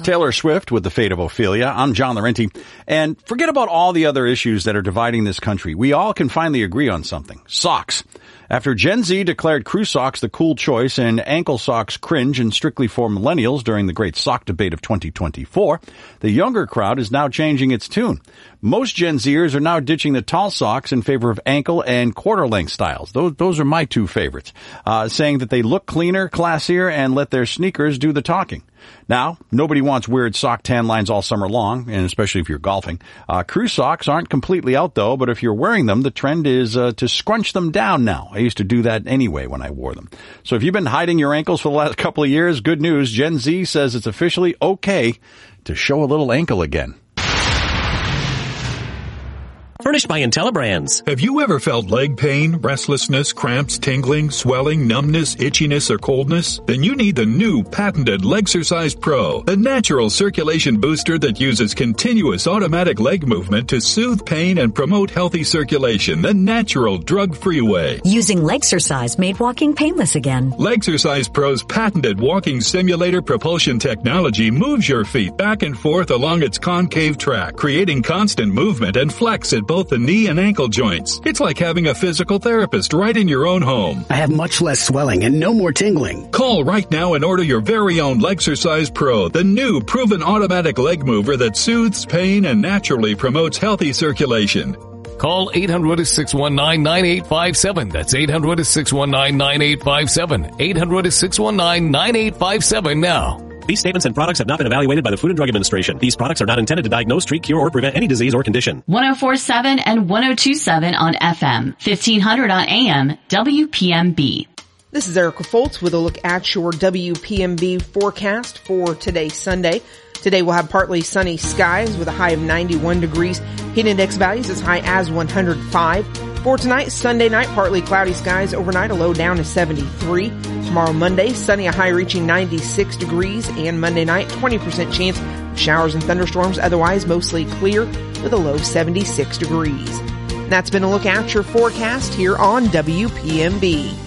Taylor Swift with The Fate of Ophelia. I'm John Laurenti. And forget about all the other issues that are dividing this country. We all can finally agree on something. Socks. After Gen Z declared crew socks the cool choice and ankle socks cringe and strictly for millennials during the great sock debate of 2024, the younger crowd is now changing its tune. Most Gen Zers are now ditching the tall socks in favor of ankle and quarter-length styles. Those are my two favorites, saying that they look cleaner, classier, and let their sneakers do the talking. Now, nobody wants weird sock tan lines all summer long, and especially if you're golfing. Crew socks aren't completely out, though, but if you're wearing them, the trend is to scrunch them down now. I used to do that anyway when I wore them. So if you've been hiding your ankles for the last couple of years, good news. Gen Z says it's officially okay to show a little ankle again. Furnished by IntelliBrands. Have you ever felt leg pain, restlessness, cramps, tingling, swelling, numbness, itchiness, or coldness? Then you need the new patented Legsercise Pro, a natural circulation booster that uses continuous automatic leg movement to soothe pain and promote healthy circulation the natural, drug-free way. Using Legsercise made walking painless again. Legsercise Pro's patented walking simulator propulsion technology moves your feet back and forth along its concave track, creating constant movement and flex at both the knee and ankle joints. It's like having a physical therapist right in your own home. I have much less swelling and no more tingling. Call right now and order your very own Legsercise Pro, the new proven automatic leg mover that soothes pain and naturally promotes healthy circulation. Call 800-619-9857. That's 800-619-9857. 800-619-9857 now. These statements and products have not been evaluated by the Food and Drug Administration. These products are not intended to diagnose, treat, cure, or prevent any disease or condition. 104.7 and 102.7 on FM, 1500 on AM, WPMB. This is Erica Foltz with a look at your WPMB forecast for today, Sunday. Today we'll have partly sunny skies with a high of 91 degrees. Heat index values as high as 105. For tonight, Sunday night, partly cloudy skies overnight, a low down to 73. Tomorrow, Monday, sunny, a high reaching 96 degrees. And Monday night, 20% chance of showers and thunderstorms, otherwise mostly clear with a low 76 degrees. And that's been a look at your forecast here on WPMB.